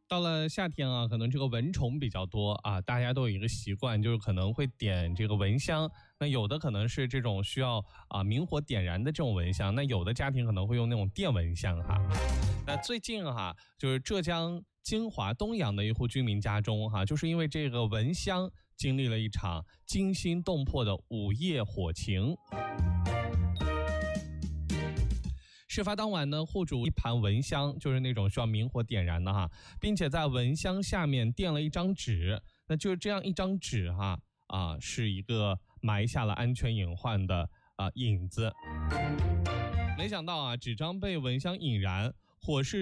到了夏天啊，可能这个蚊虫比较多啊，大家都有一个习惯，就是可能会点这个蚊香。那有的可能是这种需要明火点燃的这种蚊香，那有的家庭可能会用那种电蚊香哈。那最近哈，就是浙江金华东阳的一户居民家中哈，就是因为这个蚊香经历了一场惊心动魄的午夜火情。事发当晚呢，户主一盘蚊香，就是那种需要明火点燃的哈，并且在蚊香下面垫了一张纸，那就是这样一张纸哈是一个埋下了安全隐患的引子。没想到纸张被蚊香引燃，火势